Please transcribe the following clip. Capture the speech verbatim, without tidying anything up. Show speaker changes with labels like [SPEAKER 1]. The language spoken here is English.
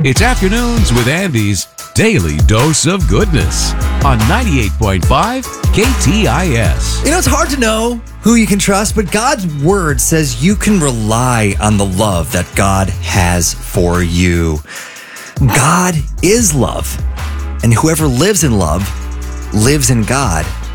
[SPEAKER 1] It's Afternoons with Andy's Daily Dose of Goodness on ninety-eight point five K T I S.
[SPEAKER 2] You know, it's hard to know who you can trust, but God's word says you can rely on the love that God has for you. God is love, and whoever lives in love lives in God,